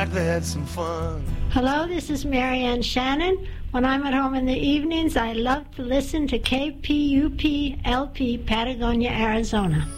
like they had some fun. Hello, this is Marianne Shannon. When I'm at home in the evenings, I love to listen to KPUP-LP, Patagonia, Arizona.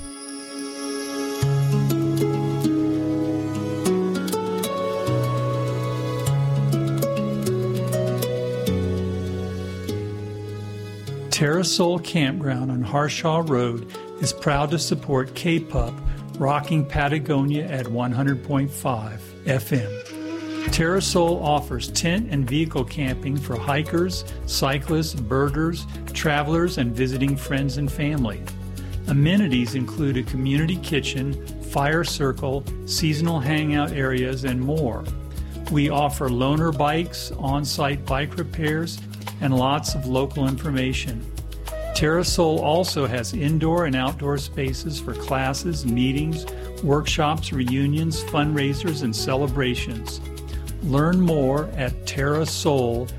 Terrasol Campground on Harshaw Road is proud to support KPUP, rocking Patagonia at 100.5 FM. Terrasol offers tent and vehicle camping for hikers, cyclists, birders, travelers, and visiting friends and family. Amenities include a community kitchen, fire circle, seasonal hangout areas, and more. We offer loaner bikes, on-site bike repairs, and lots of local information. Terrasol also has indoor and outdoor spaces for classes, meetings, workshops, reunions, fundraisers, and celebrations. Learn more at terrasolaz.com.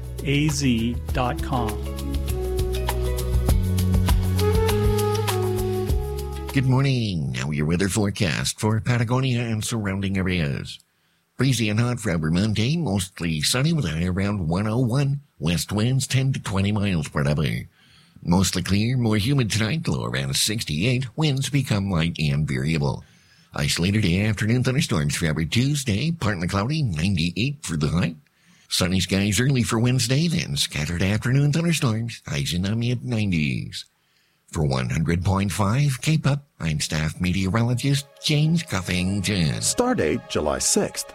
Good morning. Now your weather forecast for Patagonia and surrounding areas. Breezy and hot for our Monday, mostly sunny with a high around 101. West winds 10 to 20 miles per hour. Mostly clear, more humid tonight, low around 68. Winds become light and variable. Isolated afternoon thunderstorms for our Tuesday, partly cloudy, 98 for the high. Sunny skies early for Wednesday, then scattered afternoon thunderstorms, highs in the mid-90s. For 100.5 KPUP, I'm staff meteorologist James Cuffington. Stardate July 6th.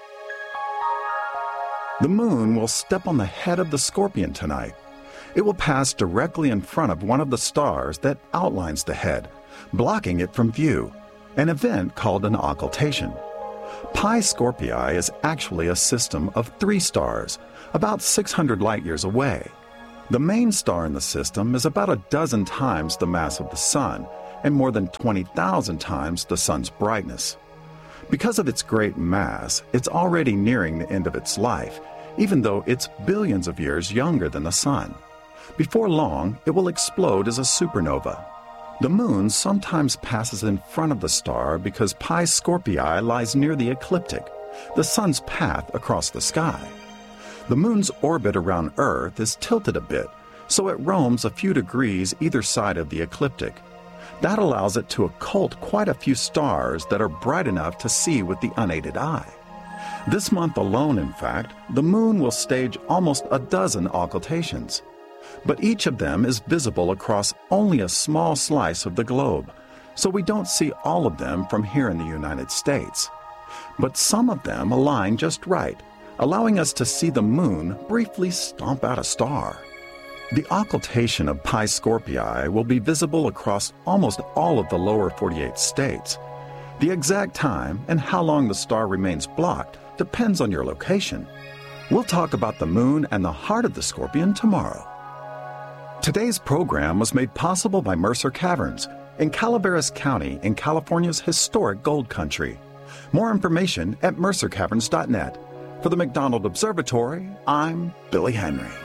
The moon will step on the head of the Scorpion tonight. It will pass directly in front of one of the stars that outlines the head, blocking it from view, an event called an occultation. Pi Scorpii is actually a system of 3 stars, about 600 light-years away. The main star in the system is about a dozen times the mass of the Sun and more than 20,000 times the Sun's brightness. Because of its great mass, it's already nearing the end of its life, even though it's billions of years younger than the Sun. Before long, it will explode as a supernova. The moon sometimes passes in front of the star because Pi Scorpii lies near the ecliptic, the Sun's path across the sky. The moon's orbit around Earth is tilted a bit, so it roams a few degrees either side of the ecliptic. That allows it to occult quite a few stars that are bright enough to see with the unaided eye. This month alone, in fact, the moon will stage almost a dozen occultations. But each of them is visible across only a small slice of the globe, so we don't see all of them from here in the United States. But some of them align just right, allowing us to see the moon briefly stomp out a star. The occultation of Pi Scorpii will be visible across almost all of the lower 48 states. The exact time and how long the star remains blocked depends on your location. We'll talk about the moon and the heart of the Scorpion tomorrow. Today's program was made possible by Mercer Caverns in Calaveras County in California's historic gold country. More information at mercercaverns.net. For the McDonald Observatory, I'm Billy Henry.